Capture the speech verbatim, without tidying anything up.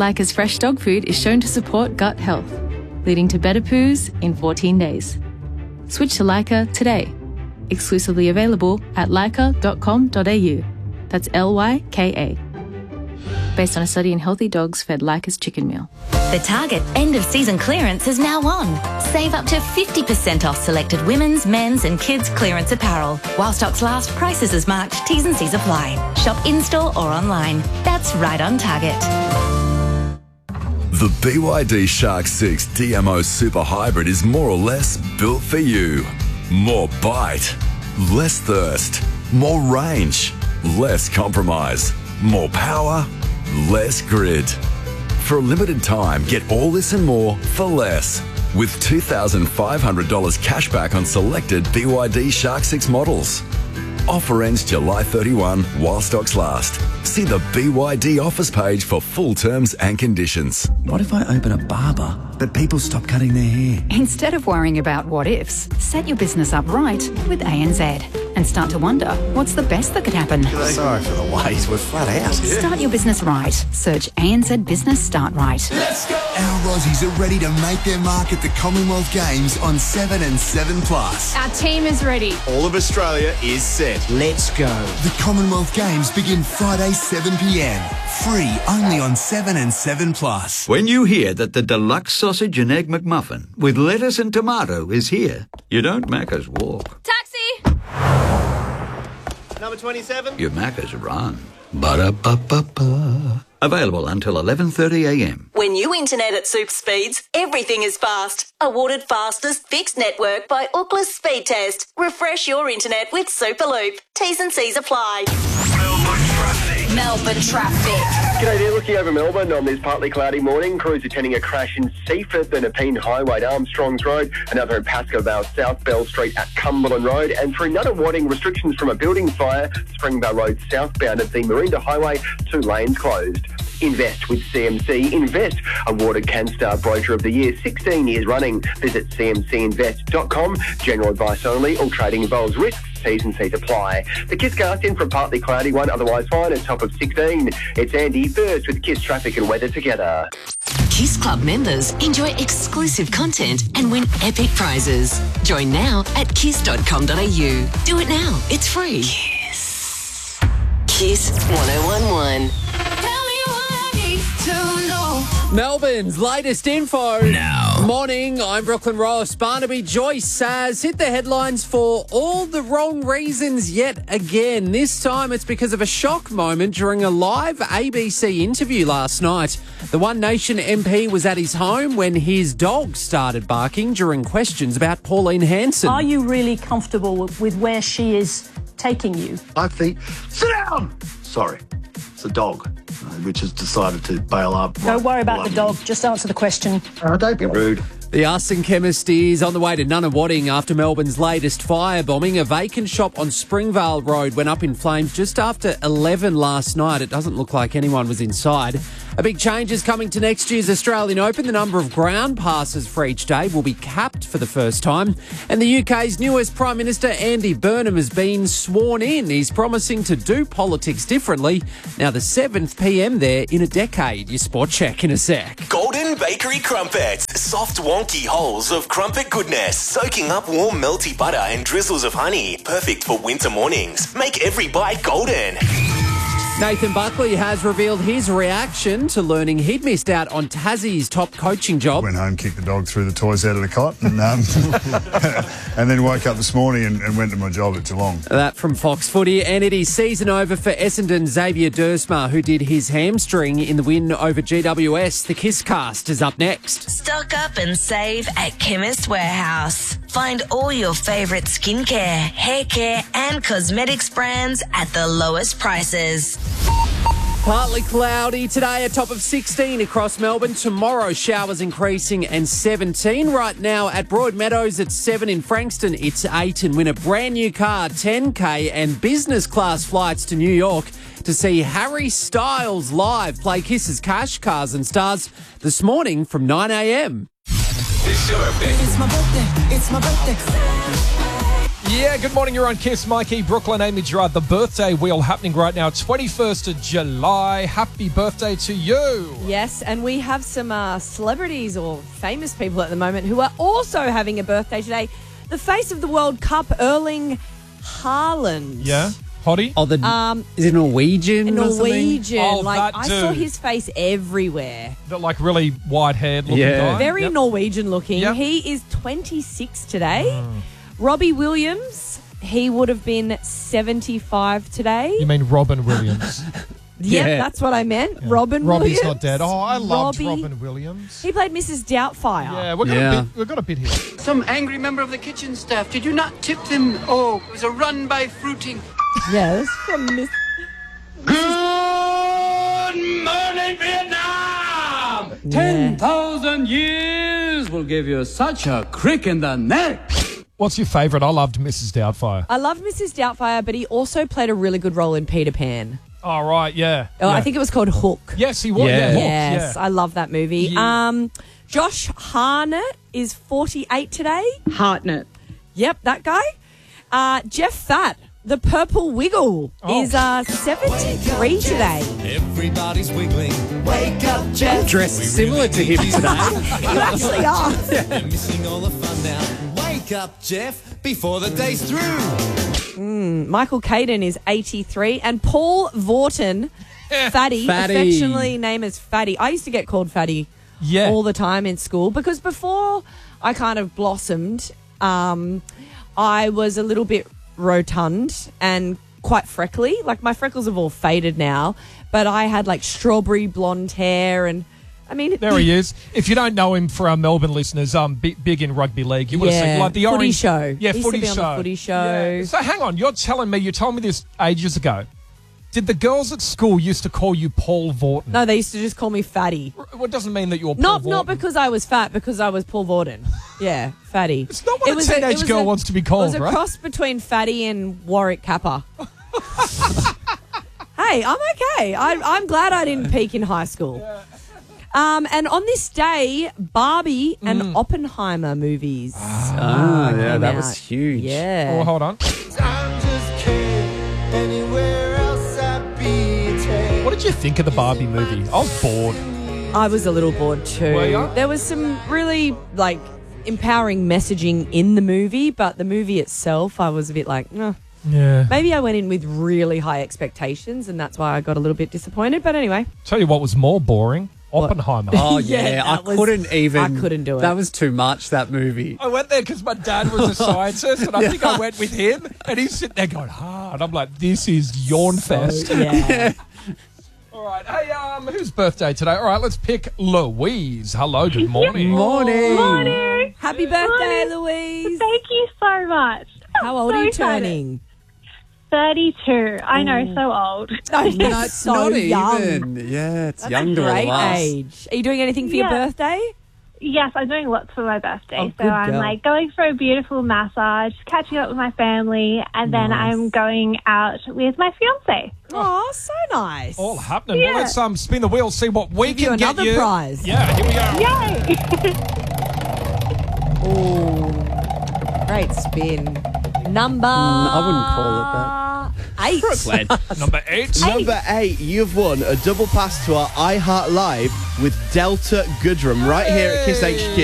Leica's fresh dog food is shown to support gut health, leading to better poos in fourteen days. Switch to Leica today. Exclusively available at leica dot com dot a u. That's L Y K A. Based on a study in healthy dogs fed Leica's chicken meal. The Target end-of-season clearance is now on. Save up to fifty percent off selected women's, men's and kids' clearance apparel. While stocks last, prices as marked, T's and C's apply. Shop in-store or online. That's right on Target. The B Y D Shark six D M O Super Hybrid is more or less built for you. More bite, less thirst, more range, less compromise, more power, less grid. For a limited time, get all this and more for less. With two thousand five hundred dollars cash back on selected B Y D Shark six models. Offer ends July thirty-first while stocks last. See the B Y D offers page for full terms and conditions. What if I open a barber, but people stop cutting their hair? Instead of worrying about what ifs, set your business up right with A N Z and start to wonder what's the best that could happen. Sorry for the wait, we're flat out. Start your business right. Search A N Z Business Start Right. Let's go! Our Aussies are ready to make their mark at the Commonwealth Games on seven and seven plus. Our team is ready. All of Australia is set. Let's go. The Commonwealth Games begin Friday seven p m. Free only on seven and seven plus. When you hear that the deluxe sausage and egg McMuffin with lettuce and tomato is here, you don't Macca's walk. Taxi! Number twenty-seven. You Macca's run. Ba-da-ba-ba-ba. Available until eleven thirty a m. When you internet at super speeds, everything is fast. Awarded fastest fixed network by Ookla Speed Test. Refresh your internet with Superloop. T's and C's apply. Melbourne traffic. Melbourne traffic. G'day there, looking over Melbourne on this partly cloudy morning. Crews attending a crash in Seaford, the Nepean Highway at Armstrongs Road, another in Pascoe Vale, South Bell Street at Cumberland Road, and through Nunawading, restrictions from a building fire, Springvale Road southbound at the Marinda Highway, two lanes closed. Invest with C M C. Invest, awarded CanStar Broker of the Year sixteen years running. Visit c m c invest dot com. General advice only. All trading involves risks. T's and C's apply. The Kiss cast in for a partly cloudy one, otherwise fine, at top of sixteen. It's Andy first with Kiss traffic and weather together. Kiss Club members enjoy exclusive content and win epic prizes. Join now at kiss dot com dot a u. Do it now. It's free. Kiss. Kiss one oh one one. Melbourne's latest info. Now. Morning, I'm Brooklyn Ross. Barnaby Joyce has hit the headlines for all the wrong reasons yet again. This time it's because of a shock moment during a live A B C interview last night. The One Nation M P was at his home when his dog started barking during questions about Pauline Hanson. Are you really comfortable with where she is taking you? I think, sit down! Sorry, it's a dog, which has decided to bail up. Don't worry about the dog. Just answer the question. Uh, don't be rude. The arson chemist is on the way to Nunawading after Melbourne's latest firebombing. A vacant shop on Springvale Road went up in flames just after eleven last night. It doesn't look like anyone was inside. A big change is coming to next year's Australian Open. The number of ground passes for each day will be capped for the first time. And the U K's newest Prime Minister, Andy Burnham, has been sworn in. He's promising to do politics differently. Now the seventh p m there in a decade. Your sport check in a sec. Golden Bakery Crumpets. Soft, wonky holes of crumpet goodness. Soaking up warm, melty butter and drizzles of honey. Perfect for winter mornings. Make every bite golden. Nathan Buckley has revealed his reaction to learning he'd missed out on Tassie's top coaching job. Went home, kicked the dog, threw the toys out of the cot, and, um, and then woke up this morning and, and went to my job at Geelong. That from Fox Footy. And it is season over for Essendon Xavier Dersma, who did his hamstring in the win over G W S. The Kiss cast is up next. Stock up and save at Chemist Warehouse. Find all your favourite skincare, hair care and cosmetics brands at the lowest prices. Partly cloudy today, a top of sixteen across Melbourne. Tomorrow, showers increasing and seventeen. Right now at Broadmeadows, it's seven. In Frankston, it's eight. And win a brand new car, ten K and business class flights to New York to see Harry Styles live play Kiss's Cash, Cars and Stars this morning from nine a m. It's your birthday. It's my birthday. It's my birthday. Yeah, good morning. You're on Kiss. Mikey, Brooklyn, Amy Gerard. The birthday wheel happening right now. twenty-first of July. Happy birthday to you. Yes, and we have some uh, celebrities or famous people at the moment who are also having a birthday today. The face of the World Cup, Erling Haaland. Yeah, hottie. Oh, the Um, is it Norwegian? or something? Norwegian. Oh, like that I saw dude. his face everywhere. The, like really white-haired looking Yeah. guy. Very Yep. Norwegian looking. Yep. He is twenty-six today. Robbie Williams, he would have been seventy-five today. You mean Robin Williams? Yep, Yeah. that's what I meant. Robin Robbie's Williams. not dead. Oh, I loved Robbie- Robin Williams. He played Missus Doubtfire. Yeah, we've got, Yeah. A bit, we've got a bit here. Some angry member of the kitchen staff. Did you not tip them? Oh, it was a run by fruiting. Yes, from Miss. Good morning, Vietnam! Ten thousand years will give you such a crick in the neck. What's your favourite? I loved Missus Doubtfire. I loved Missus Doubtfire, but he also played a really good role in Peter Pan. Oh, right, yeah. Oh, yeah. I think it was called Hook. Yes, he was. Yeah. Yeah, Hook, Yes, yeah. I love that movie. Yeah. Um, Josh Hartnett is forty-eight today. Hartnett. Yep, that guy. Uh, Jeff Fat, the Purple Wiggle, Oh. is uh, seventy-three today. Everybody's wiggling. Wake up, Jeff. Dressed similar to him today. You actually are. You're missing all the fun now. Wake up, Jeff, before the day's through. Mm, Michael Caden is eighty-three. And Paul Vorton, Fatty, Fatty. affectionately named as Fatty. I used to get called Fatty Yeah. all the time in school because before I kind of blossomed, um, I was a little bit rotund and quite freckly. Like my freckles have all faded now, but I had like strawberry blonde hair and I mean... There he is. If you don't know him, for our Melbourne listeners, um, big, big in rugby league. You would have Yeah, seen like the footy orange show. Yeah, He used to footy be on show. the footy show. Yeah. So hang on, you're telling me you told me this ages ago. Did the girls at school used to call you Paul Vorton? No, they used to just call me Fatty. Well, it doesn't mean that you're Paul Not Vorton. not because I was fat, because I was Paul Vorton. Yeah, Fatty. It's not what It a was teenage it was girl wants to be called, It was a right? cross between Fatty and Warwick Kappa. Hey, I'm okay. I, I'm glad I didn't peak in high school. Um, and on this day, Barbie and Mm. Oppenheimer movies. Ah, uh, yeah, came that was out. huge. Yeah. Oh, hold on. What did you think of the Barbie movie? I was bored. I was a little bored too. Were ya? There was some really like empowering messaging in the movie, but the movie itself, I was a bit like, no. Yeah. Maybe I went in with really high expectations, and that's why I got a little bit disappointed. But anyway, Tell you what was more boring. Oppenheimer. Oh, Yeah, yeah. I that was- couldn't even. I couldn't do it. That was too much, that movie. I went there because my dad was a scientist, and I think I went with him, and he's sitting there going, ah, and I'm like, this is yawn fest. yeah. All right, hey, um, whose birthday today? All right, let's pick Louise. Hello, good morning. Morning. Morning. Happy birthday, Morning. Louise. Thank you so much. How old So are you excited. turning? thirty-two. I know, so old. No, No, you're it's so not young. even. Yeah, it's That's young a to all great of us. age. Are you doing anything for your Yeah. birthday? Yes, I'm doing lots for my birthday. Oh, so good I'm girl. like going for a beautiful massage, catching up with my family, and then Nice. I'm going out with my fiance. Oh, so nice. All happening. Yeah. Well, let's um, spin the wheel, see what we Give you can get another you. prize. Yeah, here we go. Yay! Oh, great spin. Number. I wouldn't call it that. Eight. Brooklyn. Number eight. Number eight, you've won a double pass to our iHeart Live with Delta Goodrum right here at Kiss H Q.